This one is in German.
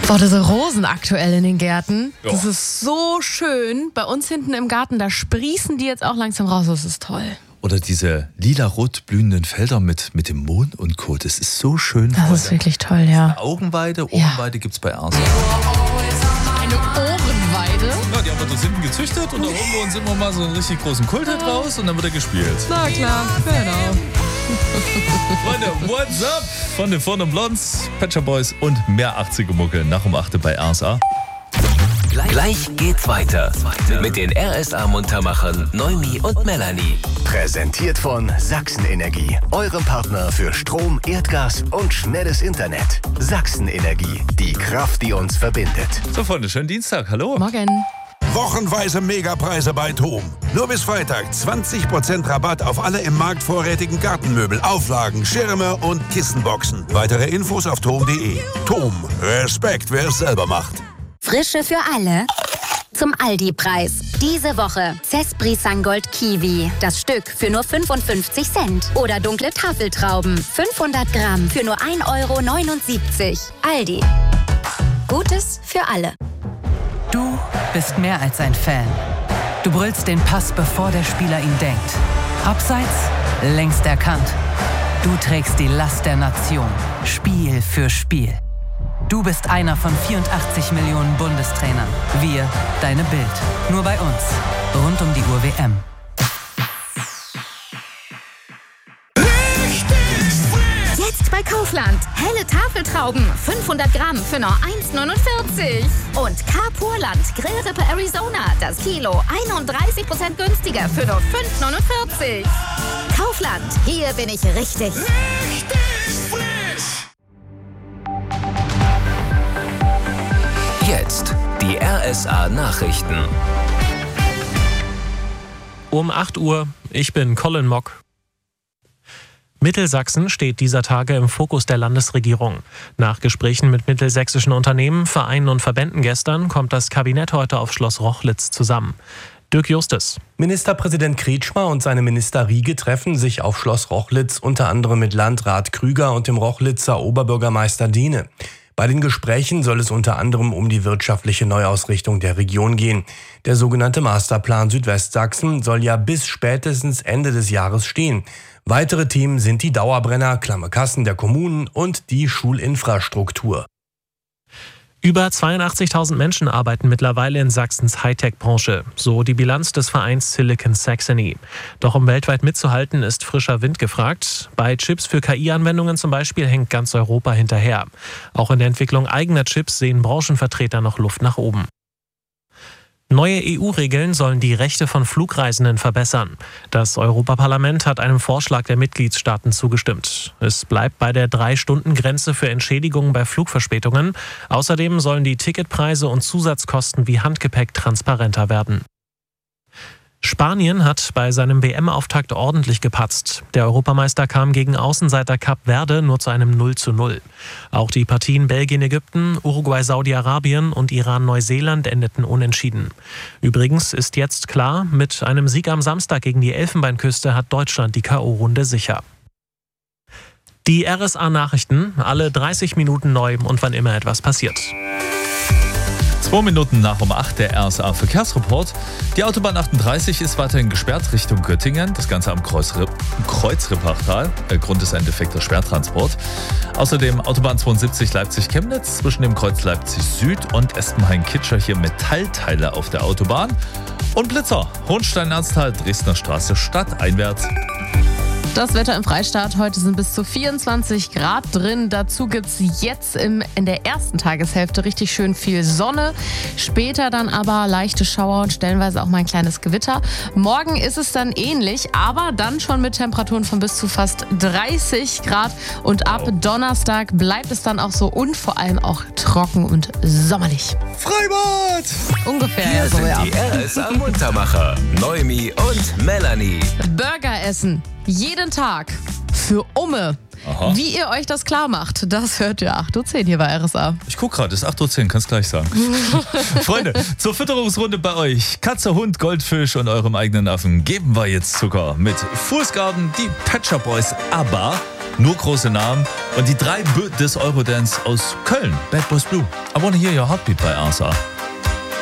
Boah, diese Rosen aktuell in den Gärten, das ist so schön. Bei uns hinten im Garten, da sprießen die jetzt auch langsam raus, das ist toll. Oder diese lila-rot blühenden Felder mit dem Mond und Co. Das ist so schön. Das ist wirklich toll, ja. Augenweide, Ohrenweide gibt's bei Ersa. Eine Ohrenweide? Ja, die haben wir da hinten gezüchtet und da holen wir uns immer mal so einen richtig großen Kulthit raus und dann wird er gespielt. Na klar, genau. Freunde, what's up? Von den Vorn und Blondes, Pet Shop Boys und mehr 80er-Mucke nach um 8 bei RSA. Gleich geht's weiter mit den RSA-Muntermachern Noemi und Melanie. Präsentiert von Sachsen-Energie, eurem Partner für Strom, Erdgas und schnelles Internet. Sachsen-Energie, die Kraft, die uns verbindet. So, Freunde, schönen Dienstag. Hallo. Morgen. Wochenweise Megapreise bei TOM. Nur bis Freitag 20% Rabatt auf alle im Markt vorrätigen Gartenmöbel, Auflagen, Schirme und Kissenboxen. Weitere Infos auf tom.de. TOM. Respekt, wer es selber macht. Frische für alle. Zum Aldi-Preis. Diese Woche Cespri Sangold Kiwi. Das Stück für nur 55 Cent. Oder dunkle Tafeltrauben. 500 Gramm für nur 1,79 €. Aldi. Gutes für alle. Du bist mehr als ein Fan. Du brüllst den Pass, bevor der Spieler ihn denkt. Abseits längst erkannt. Du trägst die Last der Nation. Spiel für Spiel. Du bist einer von 84 Millionen Bundestrainern. Wir, deine Bild. Nur bei uns. Rund um die Uhr WM. Jetzt bei Kaufland. Helle Tafeltrauben. 500 Gramm für nur 1,49 €. Und Carpurland Grillrippe Arizona. Das Kilo 31% günstiger für nur 5,49 €. Kaufland. Hier bin ich richtig. Jetzt die RSA-Nachrichten. Um 8 Uhr, ich bin Colin Mock. Mittelsachsen steht dieser Tage im Fokus der Landesregierung. Nach Gesprächen mit mittelsächsischen Unternehmen, Vereinen und Verbänden gestern kommt das Kabinett heute auf Schloss Rochlitz zusammen. Dirk Justus. Ministerpräsident Kretschmer und seine Minister Riege treffen sich auf Schloss Rochlitz unter anderem mit Landrat Krüger und dem Rochlitzer Oberbürgermeister Dehne. Bei den Gesprächen soll es unter anderem um die wirtschaftliche Neuausrichtung der Region gehen. Der sogenannte Masterplan Südwestsachsen soll ja bis spätestens Ende des Jahres stehen. Weitere Themen sind die Dauerbrenner, klamme Kassen der Kommunen und die Schulinfrastruktur. Über 82.000 Menschen arbeiten mittlerweile in Sachsens Hightech-Branche, so die Bilanz des Vereins Silicon Saxony. Doch um weltweit mitzuhalten, ist frischer Wind gefragt. Bei Chips für KI-Anwendungen zum Beispiel hängt ganz Europa hinterher. Auch in der Entwicklung eigener Chips sehen Branchenvertreter noch Luft nach oben. Neue EU-Regeln sollen die Rechte von Flugreisenden verbessern. Das Europaparlament hat einem Vorschlag der Mitgliedstaaten zugestimmt. Es bleibt bei der 3-Stunden-Grenze für Entschädigungen bei Flugverspätungen. Außerdem sollen die Ticketpreise und Zusatzkosten wie Handgepäck transparenter werden. Spanien hat bei seinem WM-Auftakt ordentlich gepatzt. Der Europameister kam gegen Außenseiter Kap Verde nur zu einem 0:0. Auch die Partien Belgien-Ägypten, Uruguay-Saudi-Arabien und Iran-Neuseeland endeten unentschieden. Übrigens ist jetzt klar, mit einem Sieg am Samstag gegen die Elfenbeinküste hat Deutschland die K.O.-Runde sicher. Die RSA-Nachrichten, alle 30 Minuten neu und wann immer etwas passiert. 2 Minuten nach um 8 der RSA-Verkehrsreport. Die Autobahn 38 ist weiterhin gesperrt Richtung Göttingen. Das Ganze am Kreuzrippachtal. Grund ist ein defekter Sperrtransport. Außerdem Autobahn 72 Leipzig-Chemnitz zwischen dem Kreuz Leipzig Süd und Espenhain-Kitscher hier Metallteile auf der Autobahn. Und Blitzer, Hohenstein-Ernsthal, Dresdner Straße stadteinwärts. Das Wetter im Freistaat. Heute sind bis zu 24 Grad drin. Dazu gibt es jetzt in der ersten Tageshälfte richtig schön viel Sonne. Später dann aber leichte Schauer und stellenweise auch mal ein kleines Gewitter. Morgen ist es dann ähnlich, aber dann schon mit Temperaturen von bis zu fast 30 Grad. Und ab Donnerstag bleibt es dann auch so und vor allem auch trocken und sommerlich. Freibad! Ungefähr. Hier so, sind ja. die RSA-Muntermacher Noemi und Melanie. Burger essen. Jeden Tag. Für Umme. Aha. Wie ihr euch das klar macht, das hört ihr 8:10 Uhr hier bei RSA. Ich guck gerade, es ist 8:10 Uhr, kannst gleich sagen. Freunde, zur Fütterungsrunde bei euch. Katze, Hund, Goldfisch und eurem eigenen Affen geben wir jetzt Zucker mit Fußgarden, die Pet Shop Boys, aber Nur große Namen. Und die 3 B des Eurodance aus Köln. Bad Boys Blue. I wanna hear your heartbeat bei RSA.